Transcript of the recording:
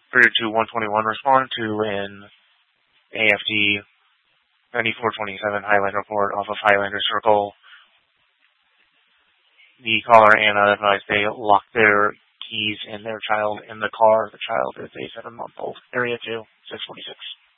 302-121 respond to an AFD 9427 Highland report off of Highlander Circle. The caller Anna advised they locked their keys and their child in the car. The child is a 7-month-old. Area 2, 646.